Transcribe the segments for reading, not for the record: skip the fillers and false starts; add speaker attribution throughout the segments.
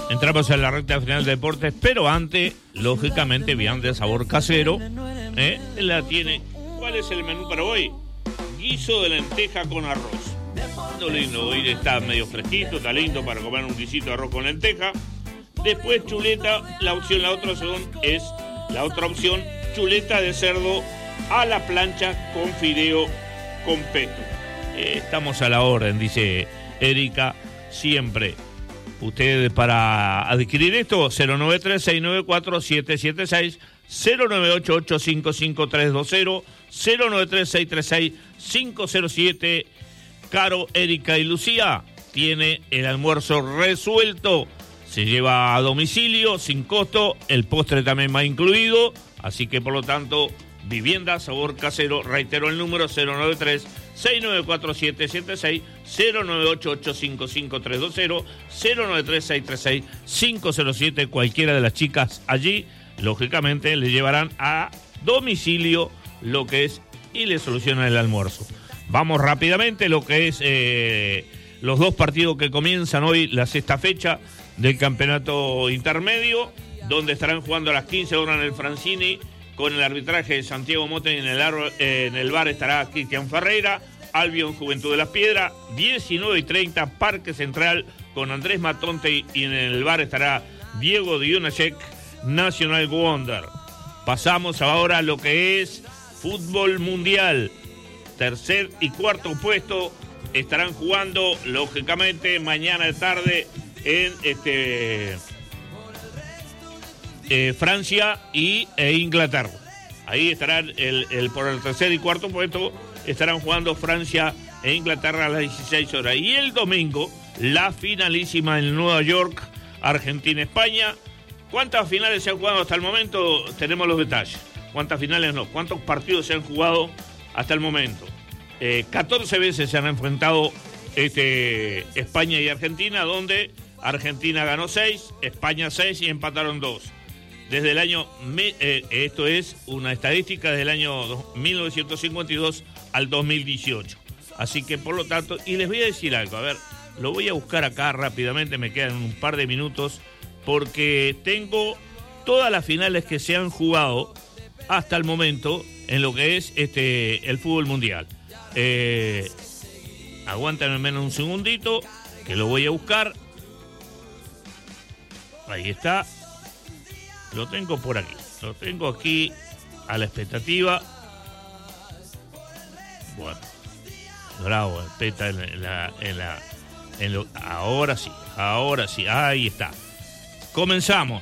Speaker 1: Entramos en la recta final de deportes, pero antes, lógicamente, vianda de sabor casero. La tiene. ¿Cuál es el menú para hoy? Guiso de lenteja con arroz. No lindo, hoy está medio fresquito, está lindo para comer un guisito de arroz con lenteja. Después chuleta, la otra opción, chuleta de cerdo a la plancha con fideo con pesto. Estamos a la orden, dice Erika, siempre. Ustedes para adquirir esto, 093-694-776, 098-855-320, 093-636-507. Caro, Erika y Lucía tiene el almuerzo resuelto. Se lleva a domicilio, sin costo, el postre también va incluido. Así que, por lo tanto, vivienda, sabor casero. Reitero el número, 093-694-776, 098-855-320, 093-636-507. Cualquiera de las chicas allí, lógicamente, le llevarán a domicilio lo que es y le solucionan el almuerzo. Vamos rápidamente, lo que es los dos partidos que comienzan hoy, la sexta fecha del campeonato intermedio, donde estarán jugando a las 15 horas en el Francini, con el arbitraje de Santiago Mota, y en el bar estará Cristian Ferreira. Albion Juventud de las Piedras, 19:30, Parque Central con Andrés Matonte, y en el bar estará Diego Dionacek, National Wonder. Pasamos ahora a lo que es fútbol mundial. Tercer y cuarto puesto estarán jugando, lógicamente, mañana de tarde en Francia e Inglaterra. Ahí estarán por el tercer y cuarto puesto estarán jugando Francia e Inglaterra a las 16 horas. Y el domingo, la finalísima en Nueva York, Argentina-España. ¿Cuántas finales se han jugado hasta el momento? Tenemos los detalles. ¿Cuántas finales no? ¿Cuántos partidos se han jugado hasta el momento? 14 veces se han enfrentado España y Argentina, donde Argentina ganó 6, España 6 y empataron 2. Desde el año, esto es una estadística desde el año 1952 al 2018. Así que, por lo tanto, y les voy a decir algo, a ver, lo voy a buscar acá rápidamente, me quedan un par de minutos, porque tengo todas las finales que se han jugado hasta el momento en lo que es el fútbol mundial. Aguántenme menos un segundito, que lo voy a buscar. Ahí está. Lo tengo por aquí. Lo tengo aquí a la expectativa. Bueno. Bravo, peta ahora sí. Ahí está. Comenzamos.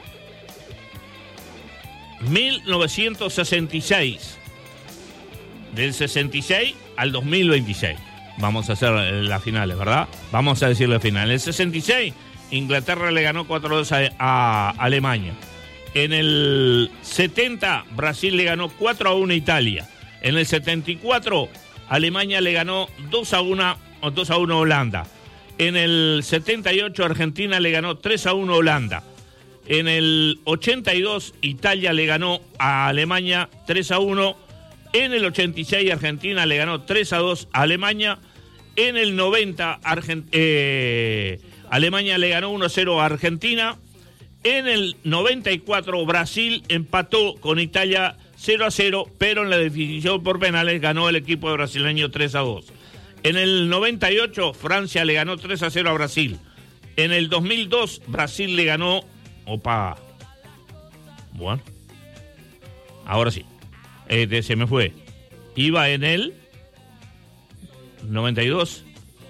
Speaker 1: 1966. Del 66 al 2026. Vamos a hacer las finales, ¿verdad? Vamos a decir las finales. En el 66, Inglaterra le ganó 4-2 a Alemania. En el 70, Brasil le ganó 4-1 a Italia. En el 74, Alemania le ganó 2-1 a Holanda. En el 78, Argentina le ganó 3-1 a Holanda. En el 82, Italia le ganó a Alemania 3-1. En el 86, Argentina le ganó 3-2 a Alemania. En el 90, Alemania le ganó 1-0 a Argentina. En el 94, Brasil empató con Italia 0-0, pero en la definición por penales ganó el equipo brasileño 3-2. En el 98, Francia le ganó 3-0 a Brasil. En el 2002, Brasil le ganó... Bueno. Ahora sí. Se me fue. Iba en el 92.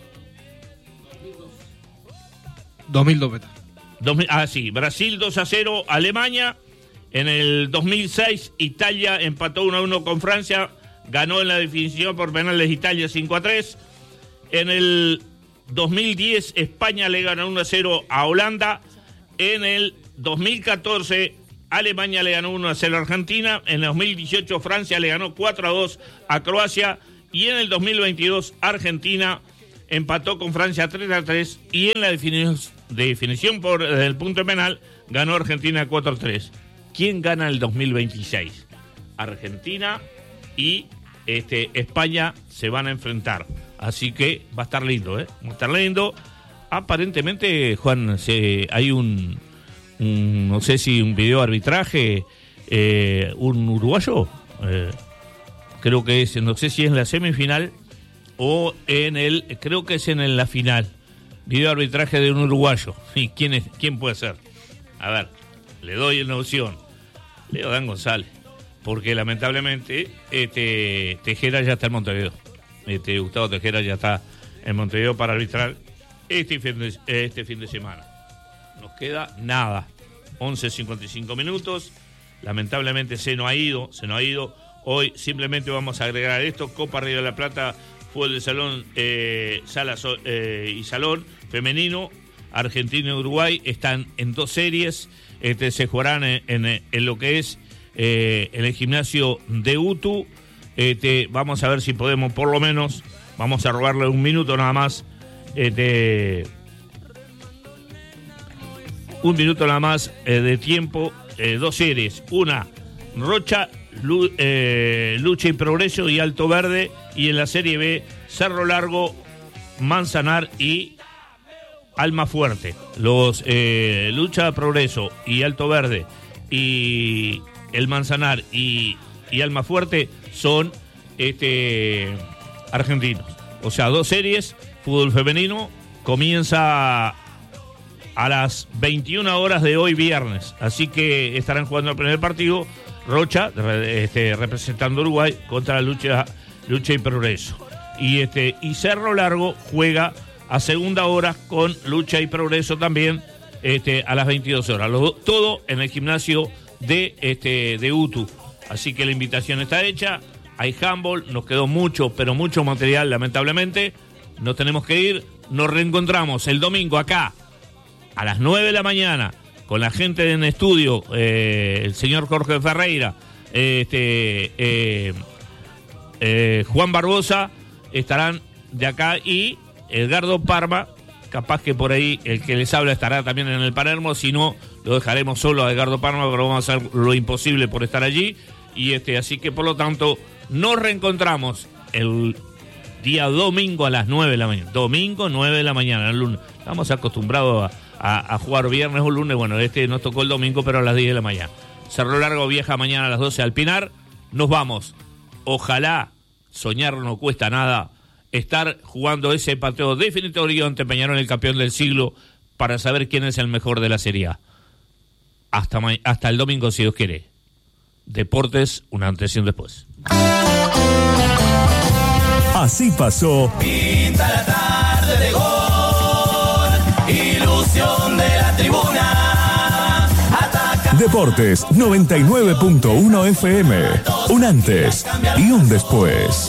Speaker 2: 2002, Beta.
Speaker 1: Sí, Brasil 2-0, Alemania. En el 2006, Italia empató 1-1 con Francia. Ganó en la definición por penales Italia 5-3. En el 2010, España le ganó 1-0 a Holanda. En el 2014, Alemania le ganó 1-0 a Argentina. En el 2018, Francia le ganó 4-2 a Croacia. Y en el 2022, Argentina empató con Francia 3-3. Y en la definición por el punto penal, ganó Argentina 4-3. ¿Quién gana el 2026? Argentina y España se van a enfrentar. Así que va a estar lindo, ¿eh? Va a estar lindo. Aparentemente, Juan, hay un no sé si un video arbitraje, un uruguayo, creo que es, no sé si es en la semifinal o creo que es en la final. Video arbitraje de un uruguayo. ¿Y quién puede ser? A ver, le doy una opción. Leo Dan González. Porque lamentablemente Tejera ya está en Montevideo. Gustavo Tejera ya está en Montevideo para arbitrar este fin de semana. Nos queda nada. 11:55 minutos. Lamentablemente se nos ha ido. Hoy simplemente vamos a agregar esto. Copa Río de la Plata, fútbol de salón, sala y salón femenino. Argentina y Uruguay están en 2 series. Se jugarán en lo que es en el gimnasio de UTU. Vamos a ver si podemos, por lo menos, vamos a robarle un minuto nada más. Un minuto nada más de tiempo. 2 series. Una, Rocha, Lucha y Progreso y Alto Verde. Y en la Serie B, Cerro Largo, Manzanar y Almafuerte. Los Lucha, Progreso y Alto Verde y el Manzanar y Almafuerte son argentinos. O sea, 2 series. Fútbol femenino comienza a las 21 horas de hoy viernes. Así que estarán jugando el primer partido. Rocha, representando a Uruguay, contra la Lucha y Progreso. Y Cerro Largo juega a segunda hora con Lucha y Progreso también a las 22 horas. Todo en el gimnasio de UTU. Así que la invitación está hecha. Hay handball, nos quedó mucho, pero mucho material, lamentablemente. Nos tenemos que ir. Nos reencontramos el domingo acá a las 9 de la mañana con la gente en estudio, el señor Jorge Ferreira, Juan Barbosa, estarán de acá, y Edgardo Parma, capaz que por ahí el que les habla estará también en el Palermo. Si no, lo dejaremos solo a Edgardo Parma, pero vamos a hacer lo imposible por estar allí. Y así que por lo tanto nos reencontramos el día domingo a las 9 de la mañana. Domingo 9 de la mañana, el lunes. Estamos acostumbrados a jugar viernes o lunes. Bueno, nos tocó el domingo, pero a las 10 de la mañana. Cerro Largo viaja mañana a las 12 al Pinar. Nos vamos. Ojalá, soñar no cuesta nada, estar jugando ese pateo definitorio ante Peñarol, el campeón del siglo, para saber quién es el mejor de la Serie A. Hasta el domingo, si Dios quiere. Deportes, una antes y un después.
Speaker 3: Así pasó.
Speaker 4: Pinta la tarde de gol, ilusión de la tribuna. Ataca.
Speaker 3: Deportes 99.1 FM. Un antes y un después.